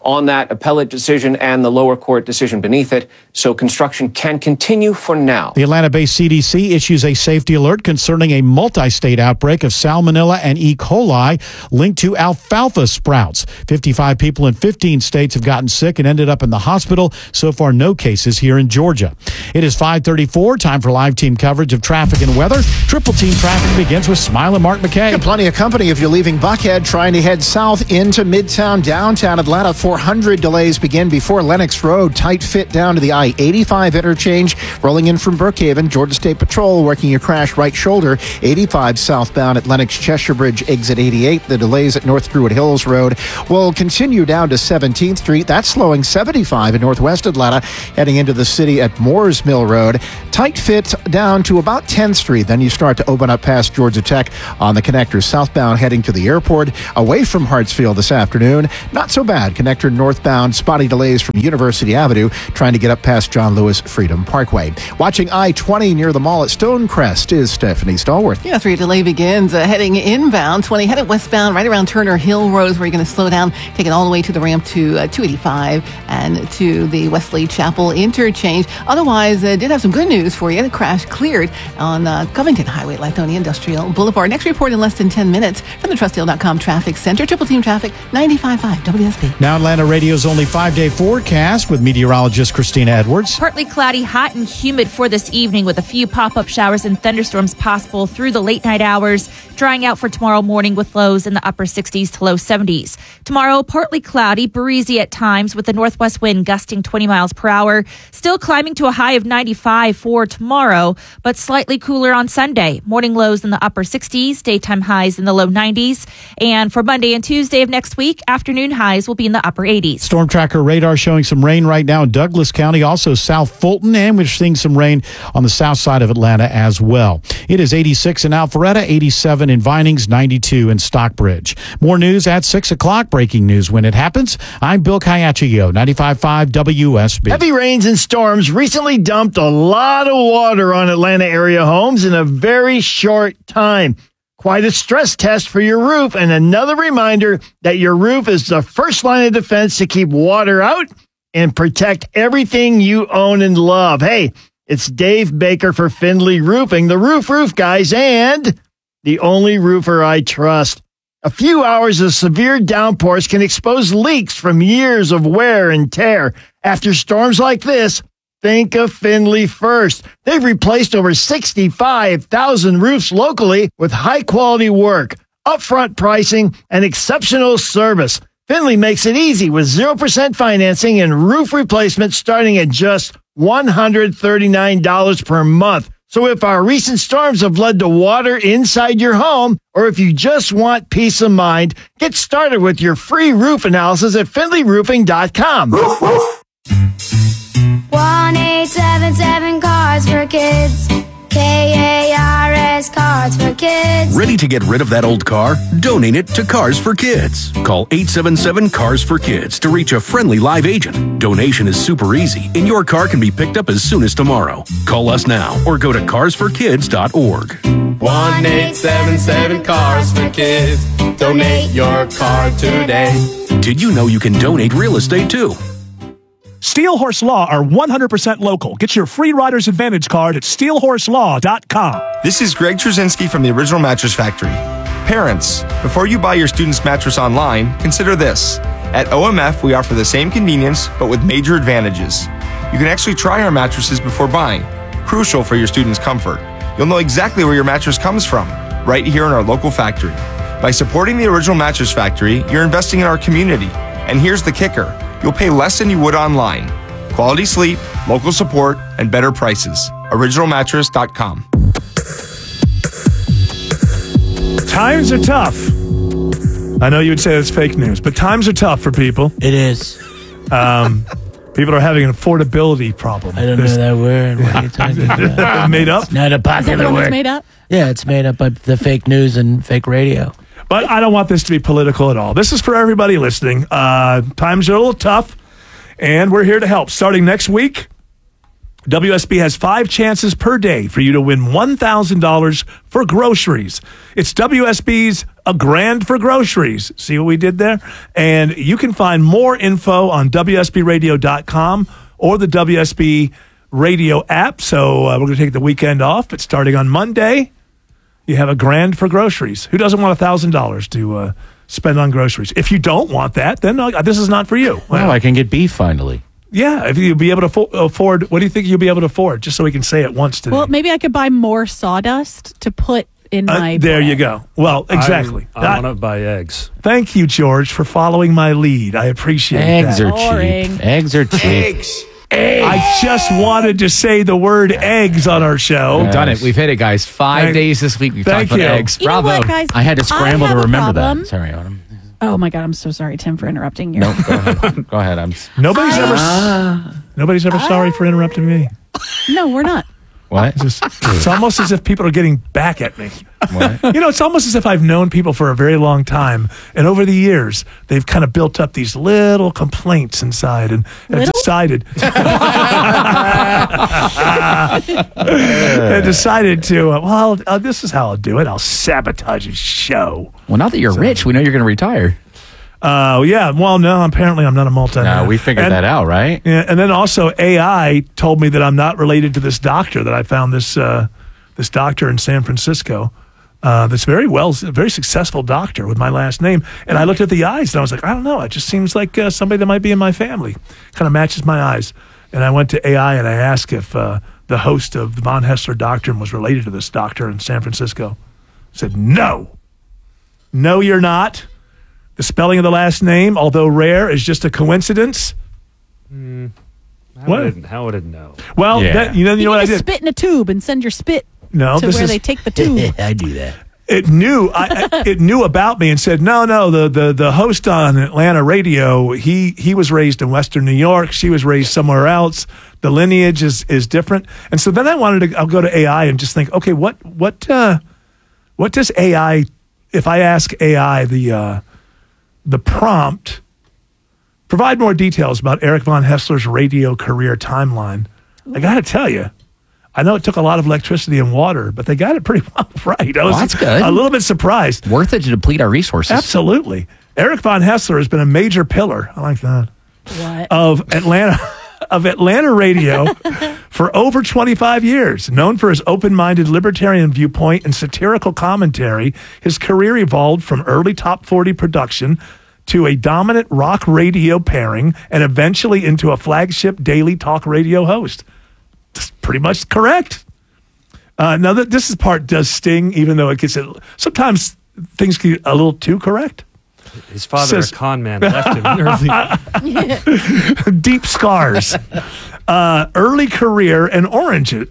on that appellate decision and the lower court decision beneath it, so construction can continue for now. The Atlanta-based CDC issues a safety alert concerning a multi-state outbreak of salmonella and E. coli linked to alfalfa sprouts. 55 people in 15 states have gotten sick and ended up in the hospital. So far, no cases here in Georgia. It is 5:34, time for live team coverage of traffic and weather. Triple Team Traffic begins with Smile and Mark McKay. Got plenty of company if you're leaving Buckhead, trying to head south into Midtown, downtown Atlanta. 400 delays begin before Lenox Road. Tight fit down to the I-85 interchange. Rolling in from Brookhaven, Georgia State Patrol working your crash right shoulder. 85 southbound at Lenox Cheshire Bridge, exit 88. The delays at North Druid Hills Road will continue down to 17th Street. That's slowing 75 in Northwest Atlanta, heading into the city at Moores Mill Road. Tight fit down to about 10th Street. Then you start to open up past Georgia Tech on the connector southbound heading to the airport. Away from Hartsfield this afternoon. Not so bad. Connector northbound, spotty delays from University Avenue, trying to get up past John Lewis Freedom Parkway. Watching I-20 near the mall at Stonecrest is Stephanie Stallworth. Yeah, 3 delay begins heading inbound, 20 headed westbound right around Turner Hill Road, where you're going to slow down, take it all the way to the ramp to 285 and to the Wesley Chapel interchange. Otherwise, did have some good news for you. The crash cleared on Covington Highway, Lithonia Industrial Boulevard. Next report in less than 10 minutes from the TrustDeal.com Traffic Center. Triple Team Traffic, 95.5 WSB. Now Atlanta Radio's only 5-day forecast with meteorologist Christina Edwards. Partly cloudy, hot and humid for this evening with a few pop-up showers and thunderstorms possible through the late night hours. Drying out for tomorrow morning with lows in the upper 60s to low 70s. Tomorrow, partly cloudy, breezy at times with the northwest wind gusting 20 miles per hour. Still climbing to a high of 95 for tomorrow, but slightly cooler on Sunday. Morning lows in the upper 60s, daytime highs in the low 90s. And for Monday and Tuesday of next week, afternoon highs will be in the upper 80s. Storm tracker radar showing some rain right now in Douglas County, also South Fulton, and we're seeing some rain on the south side of Atlanta as well. It is 86 in Alpharetta, 87 in Vinings, 92 in Stockbridge. More news at 6 o'clock. Breaking news when it happens. I'm Bill Caiaccio, 95.5 WSB. Heavy rains and storms recently dumped a lot of water on Atlanta area homes in a very short time. Quite a stress test for your roof, and another reminder that your roof is the first line of defense to keep water out and protect everything you own and love. Hey, it's Dave Baker for Findlay Roofing, the roof guys, and the only roofer I trust. A few hours of severe downpours can expose leaks from years of wear and tear. After storms like this, think of Findlay first. They've replaced over 65,000 roofs locally with high-quality work, upfront pricing, and exceptional service. Findlay makes it easy with 0% financing and roof replacement starting at just $139 per month. So if our recent storms have led to water inside your home, or if you just want peace of mind, get started with your free roof analysis at FindlayRoofing.com. 1-877 Cars for Kids. KARS Cars for Kids. Ready to get rid of that old car? Donate it to Cars for Kids. Call 877 Cars for Kids to reach a friendly live agent. Donation is super easy, and your car can be picked up as soon as tomorrow. Call us now or go to carsforkids.org. 1-877 Cars for Kids. Donate your car today. Did you know you can donate real estate too? Steel Horse Law are 100% local. Get your free Rider's Advantage card at steelhorselaw.com. This is Greg Trzynski from the Original Mattress Factory. Parents, before you buy your student's mattress online, consider this. At OMF, we offer the same convenience, but with major advantages. You can actually try our mattresses before buying, crucial for your student's comfort. You'll know exactly where your mattress comes from, right here in our local factory. By supporting the Original Mattress Factory, you're investing in our community. And here's the kicker. You'll pay less than you would online. Quality sleep, local support, and better prices. OriginalMattress.com. Times are tough. I know you would say it's fake news, but times are tough for people. It is. People are having an affordability problem. I don't know that word. What are you talking about? Made up? It's not a popular word. It's made up? Yeah, it's made up by the fake news and fake radio. But I don't want this to be political at all. This is for everybody listening. Times are a little tough, and we're here to help. Starting next week, WSB has 5 chances per day for you to win $1,000 for groceries. It's WSB's A Grand for Groceries. See what we did there? And you can find more info on WSBradio.com or the WSB Radio app. So we're going to take the weekend off, but starting on Monday, you have A Grand for Groceries. Who doesn't want $1,000 to spend on groceries? If you don't want that, then this is not for you. Well, I can get beef finally. Yeah, if you'll be able to afford, what do you think you'll be able to afford? Just so we can say it once today. Well, maybe I could buy more sawdust to put in my there bread. you go. Well, exactly. I want to buy eggs. Thank you, George, for following my lead. I appreciate Eggs that. are cheap. Eggs are cheap. Eggs. I just wanted to say the word eggs on our show. We've done it. We've hit it, guys. 5 days this week. We've talked about eggs. You know Bravo. what, guys? I had to scramble to have a remember problem. that. Sorry, Autumn. Oh my God, I'm so sorry, Tim, for interrupting you. No, go ahead. Go ahead. Nobody's ever sorry for interrupting me. No, we're not. What? It's almost as if people are getting back at me. What? It's almost as if I've known people for a very long time, and over the years, they've kind of built up these little complaints inside and have decided to, this is how I'll do it. I'll sabotage his show. Well, now that you're rich, we know you're going to retire. Yeah. Well, no, apparently I'm not a multi-millionaire. No, we figured that out, right? Yeah, and then also AI told me that I'm not related to this doctor, that I found this doctor in San Francisco that's very successful doctor with my last name. And I looked at the eyes and I was like, I don't know. It just seems like somebody that might be in my family. Kind of matches my eyes. And I went to AI and I asked if the host of the Von Hessler Doctrine was related to this doctor in San Francisco. I said, no. No, you're not. The spelling of the last name, although rare, is just a coincidence. How would it know? Well, you know what I did? Spit in a tube and send your spit to this where is- they take the tube. I do that. It knew about me and said, no, the host on Atlanta radio, he was raised in Western New York. She was raised somewhere else. The lineage is different. And so then I'll go to AI and just think, okay, what does AI, if I ask AI the prompt, provide more details about Eric Von Hessler's radio career timeline. I got to tell you, I know it took a lot of electricity and water, but they got it pretty well right. I was that's good. a little bit surprised. Worth it to deplete our resources. Absolutely. Eric Von Hessler has been a major pillar, I like that, What? of Atlanta radio for over 25 years. Known for his open-minded libertarian viewpoint and satirical commentary, his career evolved from early top 40 production to a dominant rock radio pairing and eventually into a flagship daily talk radio host. That's pretty much correct. Now, this part does sting, even though it gets sometimes things get a little too correct. His father, a con man, left him early. Deep scars. Early career and origins.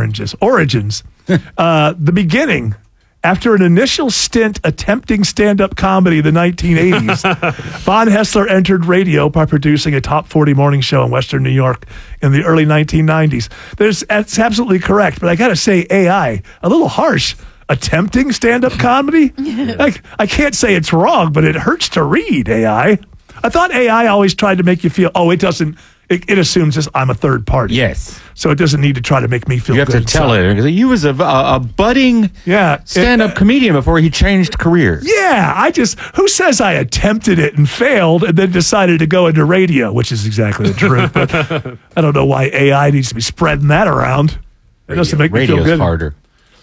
The beginning. After an initial stint attempting stand-up comedy in the 1980s, Von Hessler entered radio by producing a top 40 morning show in Western New York in the early 1990s. That's absolutely correct, but I got to say AI, a little harsh. Attempting stand-up comedy? Like, I can't say it's wrong, but it hurts to read, AI. I thought AI always tried to make you feel, it assumes this, I'm a third party. Yes. So it doesn't need to try to make me feel You have good. to tell it. He was a budding stand-up comedian before he changed careers. Yeah, who says I attempted it and failed and then decided to go into radio, which is exactly the truth. But I don't know why AI needs to be spreading that around. It doesn't make me feel Radio's good. harder.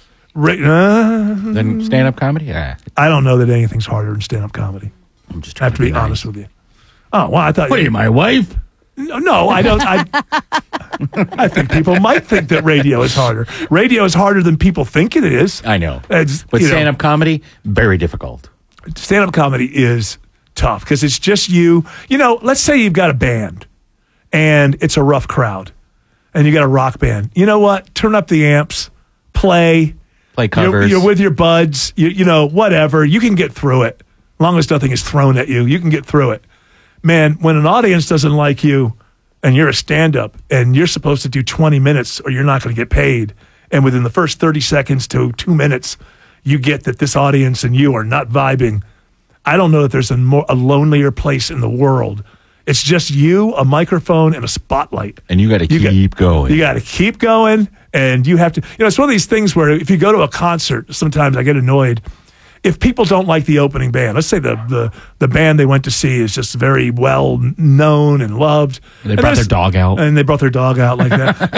Than stand-up comedy? Yeah. I don't know that anything's harder than stand-up comedy. I'm just I have to be honest with you. Oh, well, I thought... What are you, my wife? No, I don't. I think people might think that radio is harder. Radio is harder than people think it is. I know. But stand-up comedy, very difficult. Stand-up comedy is tough because it's just you. Let's say you've got a band and it's a rough crowd and you got a rock band. You know what? Turn up the amps, play covers. You're with your buds, whatever. You can get through it. As long as nothing is thrown at you, you can get through it. Man, when an audience doesn't like you and you're a stand-up and you're supposed to do 20 minutes or you're not going to get paid, and within the first 30 seconds to 2 minutes, you get that this audience and you are not vibing, I don't know that there's a lonelier place in the world It's just you, a microphone, and a spotlight. And you got to keep going. You got to keep going, and you have to. It's one of these things where if you go to a concert, sometimes I get annoyed if people don't like the opening band. Let's say the band they went to see is just very well known and loved. They brought their dog out. And they brought their dog out like that.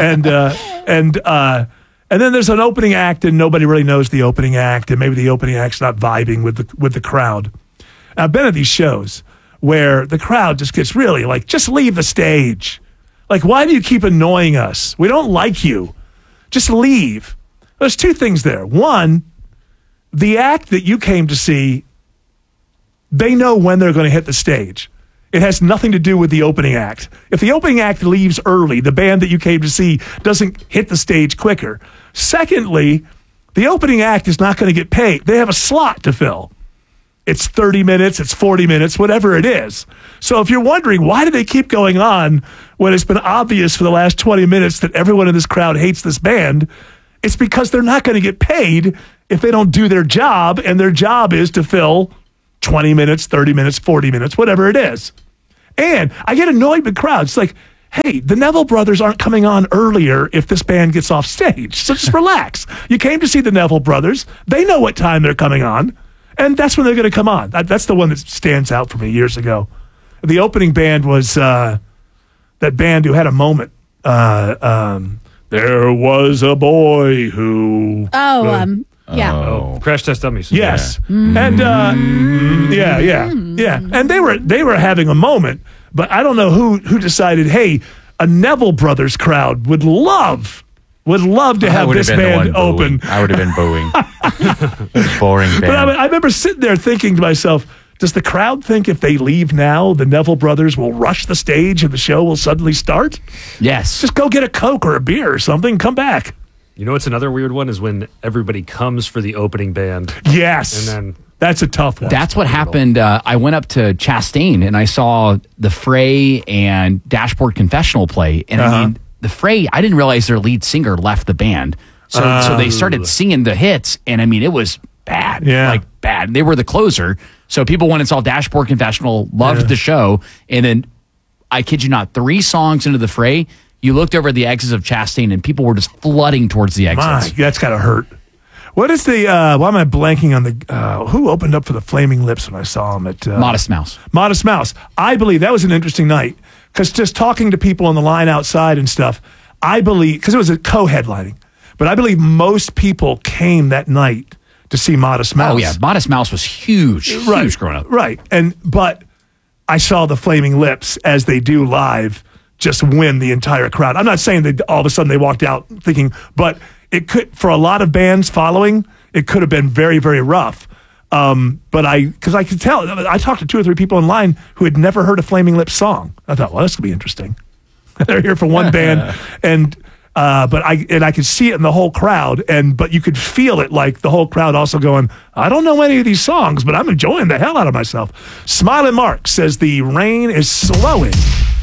And then there's an opening act, and nobody really knows the opening act, and maybe the opening act's not vibing with the crowd. I've been at these shows where the crowd just gets really like, just leave the stage. Like, why do you keep annoying us? We don't like you. Just leave. There's two things there. One, the act that you came to see, they know when they're going to hit the stage. It has nothing to do with the opening act. If the opening act leaves early, the band that you came to see doesn't hit the stage quicker. Secondly, the opening act is not going to get paid. They have a slot to fill. It's 30 minutes, it's 40 minutes, whatever it is. So if you're wondering, why do they keep going on when it's been obvious for the last 20 minutes that everyone in this crowd hates this band, it's because they're not going to get paid if they don't do their job, and their job is to fill 20 minutes, 30 minutes, 40 minutes, whatever it is. And I get annoyed with crowds. It's like, hey, the Neville Brothers aren't coming on earlier if this band gets off stage. So just relax. You came to see the Neville Brothers. They know what time they're coming on, and that's when they're going to come on. That's the one that stands out for me years ago. The opening band was that band who had a moment. There was a boy who... Crash Test Dummies. Yes. Yeah. And and they were having a moment, but I don't know who decided, hey, a Neville Brothers crowd would love to have this band open. I would have been booing. Boring band. But I remember sitting there thinking to myself, does the crowd think if they leave now, the Neville Brothers will rush the stage and the show will suddenly start? Yes. Just go get a Coke or a beer or something, come back. You know what's another weird one is when everybody comes for the opening band. Yes. And then that's a tough one. That's what happened. I went up to Chastain and I saw the Fray and Dashboard Confessional play. And I mean, the Fray, I didn't realize their lead singer left the band. So they started singing the hits. And I mean, it was bad. Yeah. Like bad. They were the closer. So people went and saw Dashboard Confessional, loved the show. And then, I kid you not, 3 songs into the Fray, you looked over the exits of Chastain and people were just flooding towards the exits. That's gotta hurt. What is the, why am I blanking on the, who opened up for the Flaming Lips when I saw them at... Modest Mouse. Modest Mouse. I believe that was an interesting night, because just talking to people on the line outside and stuff, I believe, because it was a co-headlining, but I believe most people came that night to see Modest Mouse. Oh yeah, Modest Mouse was huge, huge growing up. Right, but I saw the Flaming Lips, as they do live, just win the entire crowd. I'm not saying that all of a sudden they walked out thinking, but it could, for a lot of bands following, it could have been very, very rough. But because I could tell, I talked to 2 or 3 people in line who had never heard a Flaming Lips song. I thought, well, this could be interesting. They're here for one band, but I could see it in the whole crowd, but you could feel it, like the whole crowd also going, I don't know any of these songs, but I'm enjoying the hell out of myself. Smiling Mark says the rain is slowing.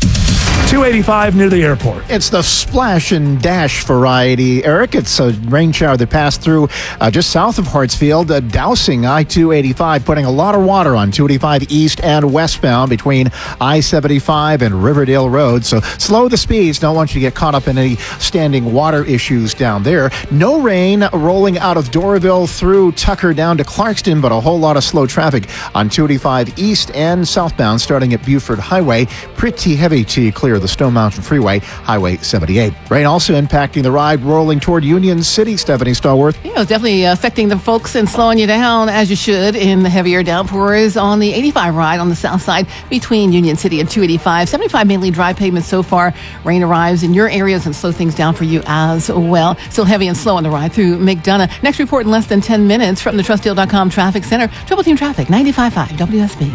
285 near the airport. It's the splash and dash variety, Eric. It's a rain shower that passed through just south of Hartsfield, dousing I-285, putting a lot of water on 285 east and westbound between I-75 and Riverdale Road. So slow the speeds. Don't want you to get caught up in any standing water issues down there. No rain rolling out of Doraville through Tucker down to Clarkston, but a whole lot of slow traffic on 285 east and southbound starting at Buford Highway. Pretty heavy till you clear the Stone Mountain Freeway, Highway 78. Rain also impacting the ride rolling toward Union City, Stephanie Stallworth. Yeah, it's definitely affecting the folks and slowing you down, as you should, in the heavier downpours on the 85 ride on the south side between Union City and 285. 75 mainly dry pavement so far. Rain arrives in your areas and slow things down for you as well. Still heavy and slow on the ride through McDonough. Next report in less than 10 minutes from the TrustDeal.com Traffic Center. Triple Team Traffic, 95.5 WSB.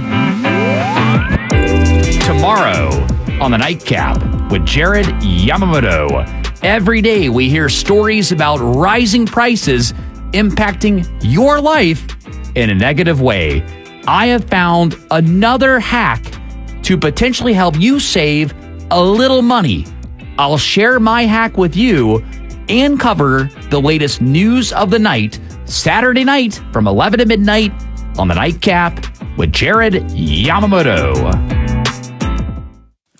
Tomorrow on the Nightcap with Jared Yamamoto. Every day we hear stories about rising prices impacting your life in a negative way. I have found another hack to potentially help you save a little money. I'll share my hack with you and cover the latest news of the night, Saturday night from 11 to midnight on the Nightcap with Jared Yamamoto.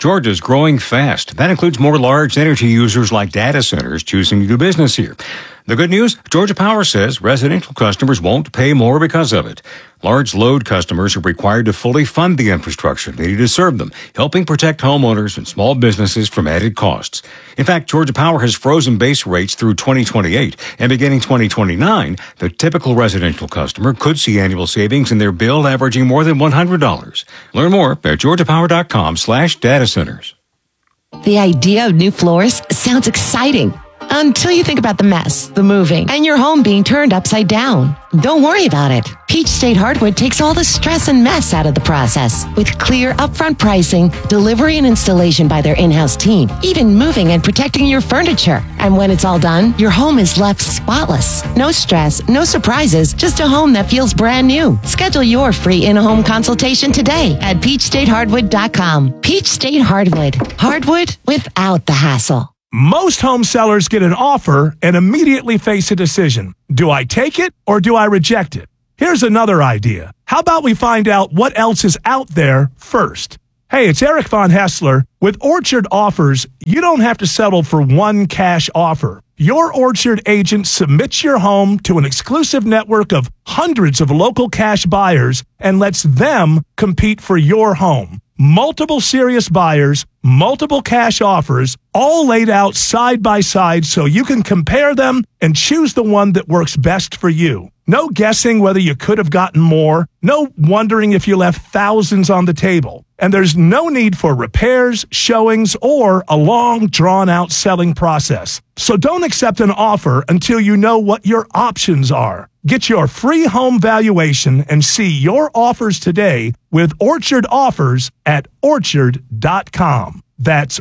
Georgia's growing fast. That includes more large energy users like data centers choosing to do business here. The good news, Georgia Power says residential customers won't pay more because of it. Large load customers are required to fully fund the infrastructure needed to serve them, helping protect homeowners and small businesses from added costs. In fact, Georgia Power has frozen base rates through 2028, and beginning 2029, the typical residential customer could see annual savings in their bill averaging more than $100. Learn more at georgiapower.com/data centers. The idea of new floors sounds exciting. Until you think about the mess, the moving, and your home being turned upside down. Don't worry about it. Peach State Hardwood takes all the stress and mess out of the process. With clear upfront pricing, delivery and installation by their in-house team, even moving and protecting your furniture. And when it's all done, your home is left spotless. No stress, no surprises, just a home that feels brand new. Schedule your free in-home consultation today at peachstatehardwood.com. Peach State Hardwood. Hardwood without the hassle. Most home sellers get an offer and immediately face a decision. Do I take it or do I reject it? Here's another idea. How about we find out what else is out there first? Hey, it's Eric Von Hessler. With Orchard Offers, you don't have to settle for one cash offer. Your Orchard agent submits your home to an exclusive network of hundreds of local cash buyers and lets them compete for your home. Multiple serious buyers, multiple cash offers, all laid out side by side so you can compare them and choose the one that works best for you. No guessing whether you could have gotten more, no wondering if you left thousands on the table. And there's no need for repairs, showings, or a long, drawn-out selling process. So don't accept an offer until you know what your options are. Get your free home valuation and see your offers today with Orchard Offers at orchard.com. That's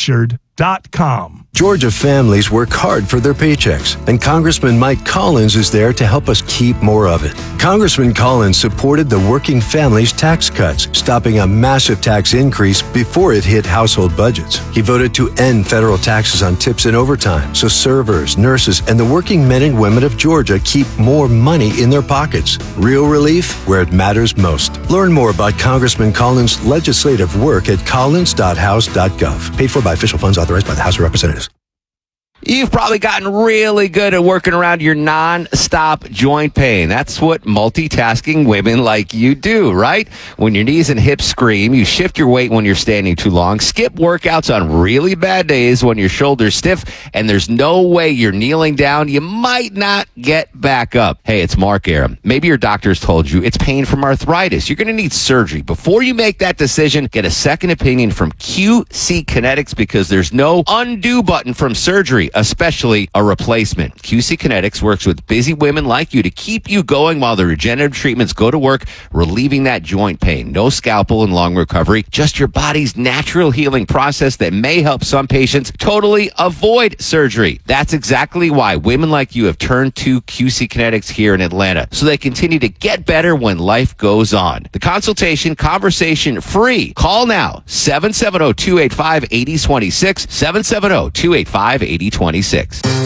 orchard.com. Georgia families work hard for their paychecks, and Congressman Mike Collins is there to help us keep more of it. Congressman Collins supported the working families tax cuts, stopping a massive tax increase before it hit household budgets. He voted to end federal taxes on tips and overtime, so servers, nurses, and the working men and women of Georgia keep more money in their pockets. Real relief where it matters most. Learn more about Congressman Collins' legislative work at collins.house.gov. Paid for by official funds authorized by the House of Representatives. You've probably gotten really good at working around your non-stop joint pain. That's what multitasking women like you do, right? When your knees and hips scream, you shift your weight when you're standing too long, skip workouts on really bad days when your shoulder's stiff, and there's no way you're kneeling down. You might not get back up. Hey, it's Mark Arum. Maybe your doctor's told you it's pain from arthritis. You're going to need surgery. Before you make that decision, get a second opinion from QC Kinetics, because there's no undo button from surgery, especially a replacement. QC Kinetics works with busy women like you to keep you going while the regenerative treatments go to work, relieving that joint pain. No scalpel and long recovery, just your body's natural healing process that may help some patients totally avoid surgery. That's exactly why women like you have turned to QC Kinetics here in Atlanta, so they continue to get better when life goes on. The consultation, conversation free. Call now, 770-285-8026, 770-285-8026.